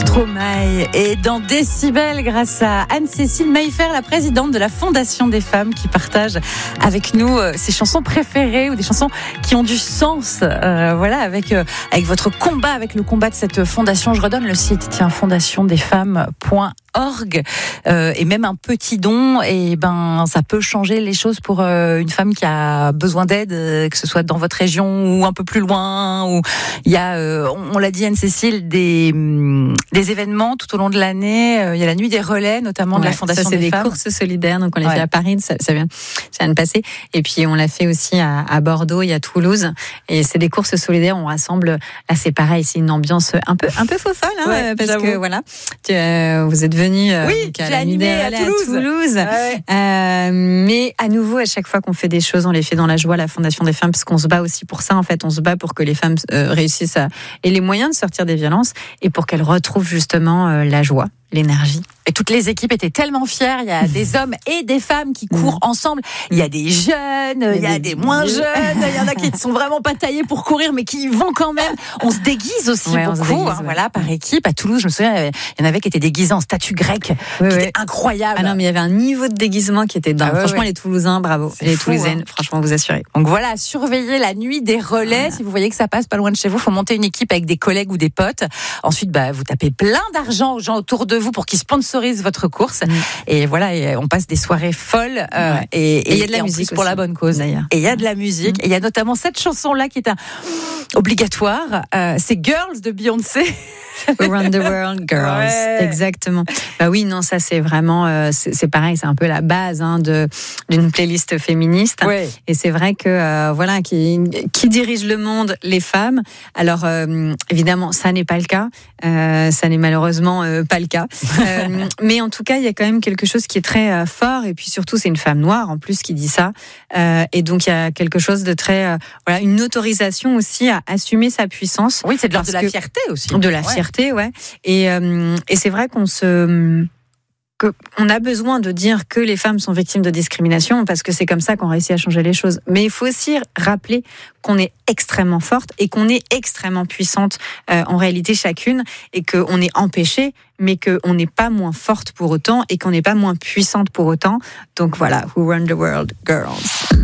Stromae et dans Décibel grâce à Anne-Cécile Maillefer, la présidente de la Fondation des femmes qui partage avec nous ses chansons préférées ou des chansons qui ont du sens. Voilà, avec votre combat, avec le combat de cette fondation. Je redonne le site, fondationdesfemmes.org et même un petit don, et ça peut changer les choses pour une femme qui a besoin d'aide, que ce soit dans votre région ou un peu plus loin. Où il y a, on l'a dit Anne-Cécile, des événements tout au long de l'année. Il y a la nuit des relais, notamment de la Fondation des femmes. C'est des courses solidaires, donc on les fait à Paris, ça vient de passer. Et puis on l'a fait aussi à Bordeaux et à Toulouse. Et c'est des courses solidaires, on rassemble. Là, c'est pareil, c'est une ambiance un peu faux-folle, parce j'avoue. Que voilà, vous êtes venus à la nuit des relais à Toulouse. Mais à nouveau, à chaque fois qu'on fait des choses, on les fait dans la joie, la Fondation des femmes, parce qu'on se bat aussi pour ça. En fait, on se bat pour que les femmes réussissent et les moyens de sortir des violences et pour qu'elles retrouvent justement la joie, l'énergie. Et toutes les équipes étaient tellement fières. Il y a des hommes et des femmes qui courent ensemble. Il y a des jeunes, il y a des moins jeunes. Il y en a qui ne sont vraiment pas taillés pour courir, mais qui y vont quand même. On se déguise aussi beaucoup, voilà, par équipe. À Toulouse, je me souviens, il y en avait qui étaient déguisés en statue grecque, qui était incroyable. Ah non, mais il y avait un niveau de déguisement qui était dingue. Franchement, les Toulousains, bravo. Et les Toulousaines, franchement, vous assurez. Donc voilà, surveillez la nuit des relais. Si vous voyez que ça passe pas loin de chez vous, faut monter une équipe avec des collègues ou des potes. Ensuite, vous tapez plein d'argent aux gens autour de vous pour qu'ils sponsorisent votre course. Et voilà, et on passe des soirées folles. Et il y a de la musique pour la bonne cause. D'ailleurs. Et il y a de la musique. Et il y a notamment cette chanson-là qui est obligatoire. C'est Girls de Beyoncé. Around the World, Girls. Exactement. Oui, non, ça c'est vraiment, c'est pareil, c'est un peu la base d'une playlist féministe. Et c'est vrai que voilà, qui dirige le monde, les femmes. Alors évidemment, ça n'est pas le cas. Ça n'est malheureusement pas le cas. Mais en tout cas, il y a quand même quelque chose qui est très fort. Et puis surtout, c'est une femme noire en plus qui dit ça. Et donc il y a quelque chose de très, une autorisation aussi à assumer sa puissance. Oui, c'est de l'ordre de la fierté aussi. De la fierté, ouais. Et c'est vrai qu'on a besoin de dire que les femmes sont victimes de discrimination parce que c'est comme ça qu'on réussit à changer les choses. Mais il faut aussi rappeler qu'on est extrêmement forte et qu'on est extrêmement puissante en réalité chacune, et qu'on est empêchée, mais qu'on n'est pas moins forte pour autant et qu'on n'est pas moins puissante pour autant. Donc voilà, Who Run the World, Girls.